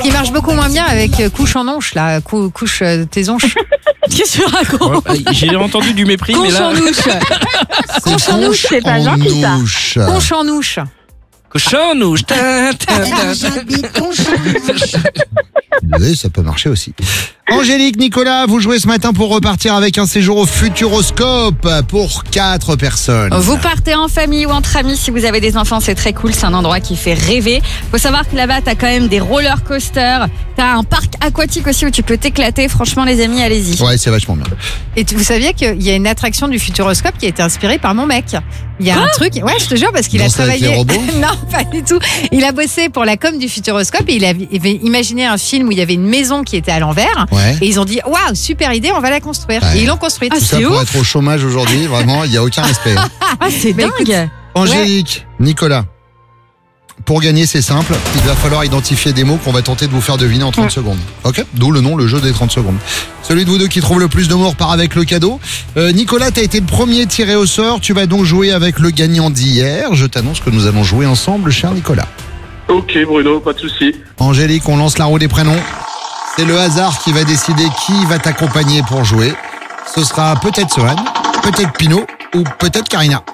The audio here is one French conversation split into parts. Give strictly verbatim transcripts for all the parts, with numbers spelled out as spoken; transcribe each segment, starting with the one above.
qui marche beaucoup moins bien avec euh, couche en onche, là. Cou- couche euh, tes onches. Qu'est-ce que tu racontes? Ouais, j'ai entendu du mépris, mais Conche là. en ouche. Conche en ouche, c'est pas gentil, ça. Nouche. Conche en ouche. Cochon ou je tin, tin, tin. Oui, ça peut marcher aussi. Angélique, Nicolas, vous jouez ce matin pour repartir avec un séjour au Futuroscope pour quatre personnes. Vous partez en famille ou entre amis, si vous avez des enfants, c'est très cool, c'est un endroit qui fait rêver. Faut savoir que là-bas, t'as quand même des roller coasters, t'as un parc aquatique aussi où tu peux t'éclater. Franchement, les amis, allez-y. Ouais, c'est vachement bien. Et tu- vous saviez qu'il y a une attraction du Futuroscope qui a été inspirée par mon mec. Il y a un truc, ouais, je te jure, parce qu'il a Danser avec travaillé. les robots Non, pas du tout. Il a bossé pour la com du Futuroscope et il avait il avait imaginé un film où il y avait une maison qui était à l'envers. Ouais. Et ils ont dit, waouh, super idée, on va la construire. Ouais. Et ils l'ont construite. Ah, Tout ça c'est pour ouf. être au chômage aujourd'hui, vraiment, il n'y a aucun respect. Ah, c'est Mais dingue. Angélique, Nicolas, pour gagner, c'est simple. Il va falloir identifier des mots qu'on va tenter de vous faire deviner en trente secondes. Ok? D'où le nom, le jeu des trente secondes. Celui de vous deux qui trouve le plus de mots repart avec le cadeau. Euh, Nicolas, t'as été le premier tiré au sort. Tu vas donc jouer avec le gagnant d'hier. Je t'annonce que nous allons jouer ensemble, cher Nicolas. Ok Bruno, pas de souci. Angélique, on lance la roue des prénoms. C'est le hasard qui va décider qui va t'accompagner pour jouer. Ce sera peut-être Sohan, peut-être Pino ou peut-être Karina.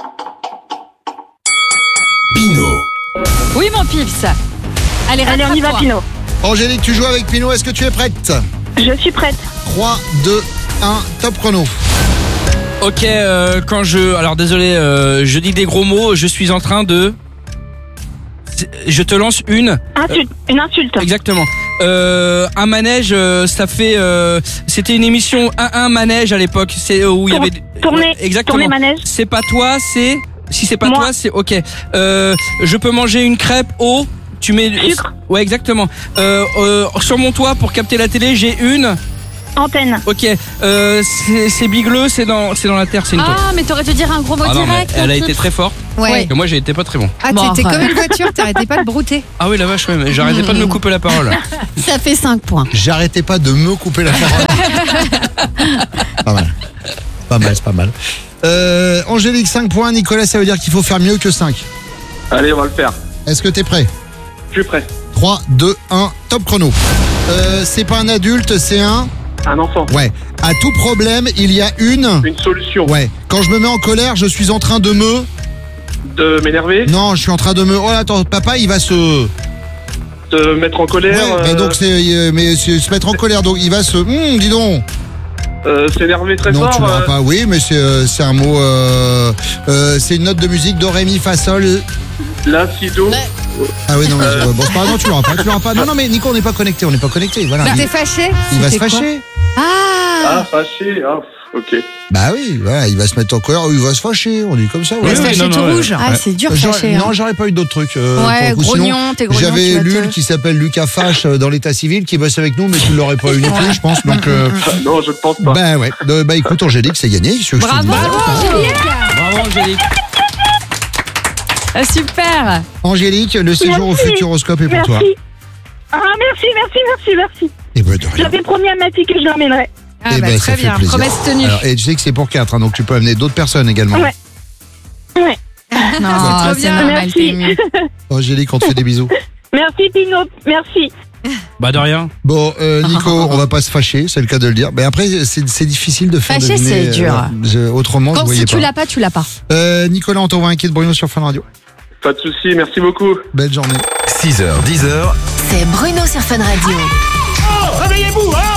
Pino. Oui, mon pips. Allez, Allez, on y va, rattrape-toi. Pino. Angélique, tu joues avec Pino. Est-ce que tu es prête? Je suis prête. trois, deux, un, top chrono. Ok, euh, quand je. Alors désolé, euh, je dis des gros mots, je suis en train de. Je te lance une. Insulte. Une insulte. Exactement. Euh, un manège, euh, ça fait. Euh, C'était une émission un un manège à l'époque. C'est euh, où il y Tour- avait. tourner- Ouais, exactement. tourner manège. C'est pas toi, c'est. Si c'est pas Moi. toi, c'est ok. Euh, je peux manger une crêpe au. Tu mets. Sucre. Ouais, exactement. Euh, euh, sur mon toit pour capter la télé, j'ai une. Antenne. Ok. Euh, c'est c'est bigleux, c'est dans, c'est dans la terre, c'est une. Ah, mais t'aurais dû dire un gros mot Ah non, mais direct. elle a un été truc. très forte. Ouais. Que moi, j'ai été pas très bon. Ah, Bon, t'étais ouais. comme une voiture, t'arrêtais pas de brouter. Ah oui, la vache, ouais, mais j'arrêtais pas de me couper la parole. Ça fait cinq points. J'arrêtais pas de me couper la parole. Pas mal. Pas mal, c'est pas mal. Euh, Angélique, cinq points. Nicolas, ça veut dire qu'il faut faire mieux que cinq. Allez, on va le faire. Est-ce que t'es prêt? Je suis prêt. trois, deux, un, top chrono. Euh, c'est pas un adulte, c'est un... Un enfant. Ouais. À tout problème, il y a une... Une solution. Ouais. Quand je me mets en colère, je suis en train de me... De m'énerver. Non, je suis en train de me... Oh, attends, papa, il va se... De mettre en colère. Ouais, mais euh, donc c'est... euh, Mais c'est se mettre en colère, donc il va se... Hum, dis donc. euh, S'énerver très Non, fort. tu l'auras euh, pas. Oui, mais c'est euh, c'est un mot... Euh, euh, c'est une note de musique, do, ré, mi, fa, sol... La, si, do. Ah oui, non, mais Euh. bon, c'est pas grave, non, tu l'auras pas, tu l'auras pas. Non, non, mais Nico, on n'est pas connecté, on n'est pas connecté, voilà. T'es Il, fâché? il va se C'était quoi? fâcher. Ah, Ah, fâché. Ah, ok. Bah oui, voilà, il va se mettre en colère, ou il va se fâcher, on dit comme ça. il va voilà. se oui, fâcher non, tout non, ouais. rouge. Ah, c'est dur, J'aurais- fâché. non, j'aurais pas eu d'autres trucs. euh, Ouais, pour le coup. Sinon, grognon, t'es grognon, tu j'avais vas te- Lul qui s'appelle Lucas Fâche euh, dans l'état civil qui bosse avec nous, mais tu l'aurais pas eu non plus, je pense. Donc, euh, Non, je ne pense pas. bah ouais. Euh, bah écoute, Angélique, c'est gagné. Je, je te Bravo, dis. Angélique. Bravo, Angélique. Ah, super. Angélique, le séjour au Merci. Futuroscope est pour Merci. toi. Ah, merci, merci, merci, merci. Et bah de rien. J'avais promis à ma fille que je l'emmènerais. Ah, Eh bah, ben, très ça fait bien. plaisir. Promesse tenue. Alors, et tu sais que c'est pour quatre, hein, donc tu peux amener d'autres personnes également. Ouais. Ouais. Non, trop c'est bien. normal, Merci. t'es émue. Angélique, on te fait des bisous. Merci, Pino. Merci. Bah, de rien. Bon, euh, Nico, on va pas se fâcher, c'est le cas de le dire. Mais après, c'est c'est difficile de faire Fâcher, deviner, c'est dur. euh, je- autrement, je Quand voyais si tu pas. l'as pas, tu l'as pas. Euh, Nicolas, on t'envoie un kit Bruno sur Fun Radio. Pas de souci. Merci beaucoup. Belle journée. six heures, dix heures. C'est Bruno sur Fun Radio. Réveillez-vous, hein